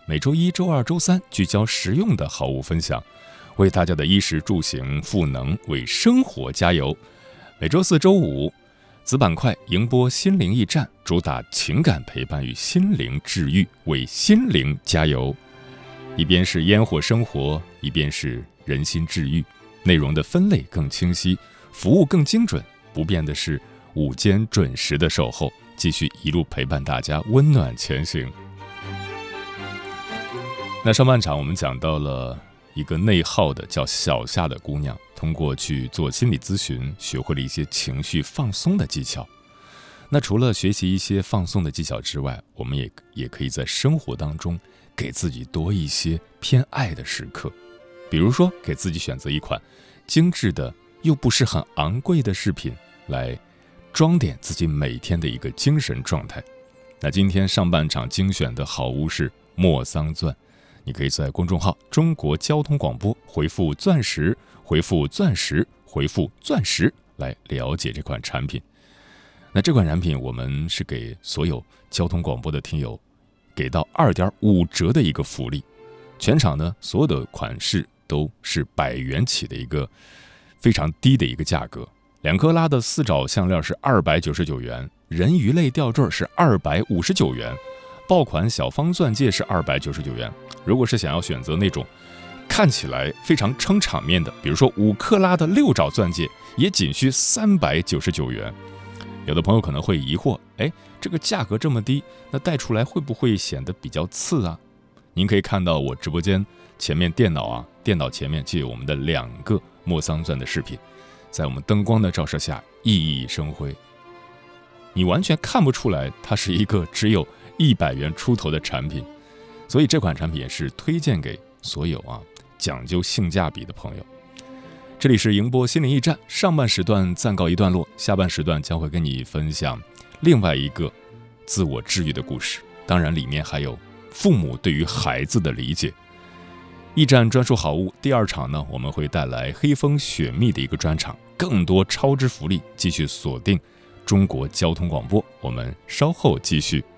每周一、周二、周三聚焦实用的好物分享，为大家的衣食住行赋能，为生活加油。每周四、周五子板块迎播心灵驿站，主打情感陪伴与心灵治愈，为心灵加油。一边是烟火生活，一边是人心治愈，内容的分类更清晰，服务更精准。不变的是午间准时的守候，继续一路陪伴大家温暖前行。那上半场我们讲到了一个内耗的叫小夏的姑娘，通过去做心理咨询，学会了一些情绪放松的技巧。那除了学习一些放松的技巧之外，我们也可以在生活当中给自己多一些偏爱的时刻，比如说给自己选择一款精致的又不是很昂贵的饰品，来装点自己每天的一个精神状态。那今天上半场精选的好物是莫桑钻，你可以在公众号中国交通广播回复钻石，回复钻石，回复钻石来了解这款产品。那这款产品我们是给所有交通广播的听友给到 2.5 折的一个福利，全场呢所有的款式都是100元起的一个非常低的一个价格。2克拉的4爪项链是299元，人鱼类吊坠是259元，爆款小方钻戒是299元。如果是想要选择那种看起来非常撑场面的，比如说5克拉的6爪钻戒，也仅需399元。有的朋友可能会疑惑，这个价格这么低，那戴出来会不会显得比较次啊？您可以看到我直播间前面电脑前面就有我们的2个莫桑钻的饰品，在我们灯光的照射下熠熠生辉，你完全看不出来它是一个只有100元出头的产品。所以这款产品也是推荐给所有讲究性价比的朋友。这里是迎播心灵驿站，上半时段暂告一段落，下半时段将会跟你分享另外一个自我治愈的故事，当然里面还有父母对于孩子的理解。驿站专属好物第2场呢，我们会带来黑蜂雪蜜的一个专场，更多超值福利，继续锁定中国交通广播，我们稍后继续。